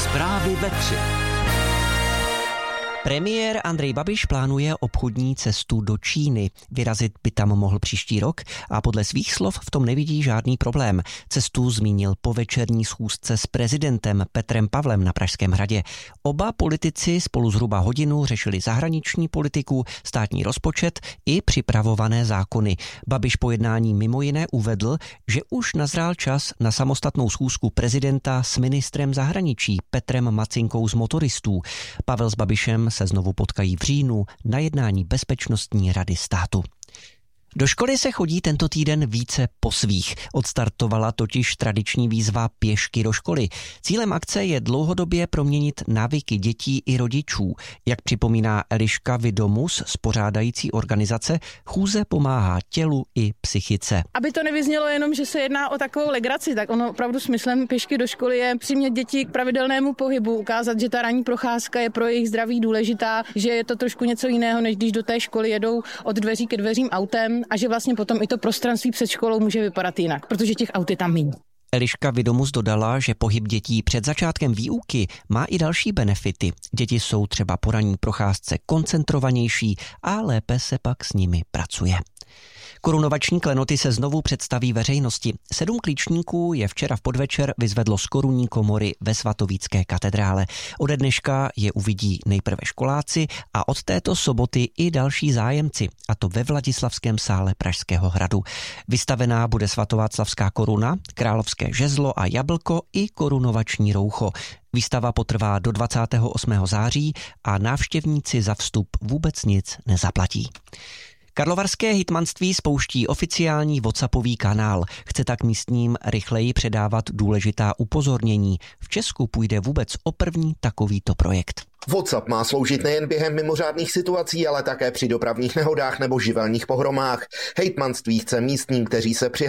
Zprávy ve 3. Premiér Andrej Babiš plánuje obchodní cestu do Číny. Vyrazit by tam mohl příští rok a podle svých slov v tom nevidí žádný problém. Cestu zmínil po večerní schůzce s prezidentem Petrem Pavlem na Pražském hradě. Oba politici spolu zhruba hodinu řešili zahraniční politiku, státní rozpočet i připravované zákony. Babiš po jednání mimo jiné uvedl, že už nazrál čas na samostatnou schůzku prezidenta s ministrem zahraničí Petrem Macinkou z Motoristů. Pavel s Babišem se znovu potkají v říjnu na jednání Bezpečnostní rady státu. Do školy se chodí tento týden více po svých. Odstartovala totiž tradiční výzva Pěšky do školy. Cílem akce je dlouhodobě proměnit návyky dětí i rodičů. Jak připomíná Eliška Vidomus z pořádající organizace, chůze pomáhá tělu i psychice. Aby to nevyznělo jenom, že se jedná o takovou legraci, tak ono opravdu smyslem Pěšky do školy je přimět děti k pravidelnému pohybu, ukázat, že ta ranní procházka je pro jejich zdraví důležitá, že je to trošku něco jiného, než když do té školy jedou od dveří ke dveřím autem a že vlastně potom i to prostranství před školou může vypadat jinak, protože těch aut je tam méně. Eliška Vidomus dodala, že pohyb dětí před začátkem výuky má i další benefity. Děti jsou třeba po ranní procházce koncentrovanější a lépe se pak s nimi pracuje. Korunovační klenoty se znovu představí veřejnosti. 7 klíčníků je včera v podvečer vyzvedlo z korunní komory ve svatovícké katedrále. Ode dneška je uvidí nejprve školáci a od této soboty i další zájemci, a to ve Vladislavském sále Pražského hradu. Vystavená bude svatováclavská koruna, královské žezlo a jablko i korunovační roucho. Výstava potrvá do 28. září a návštěvníci za vstup vůbec nic nezaplatí. Karlovarské hejtmanství spouští oficiální WhatsAppový kanál. Chce tak místním rychleji předávat důležitá upozornění. V Česku půjde vůbec o první takovýto projekt. WhatsApp má sloužit nejen během mimořádných situací, ale také při dopravních nehodách nebo živelních pohromách. Hejtmanství chce místním, kteří se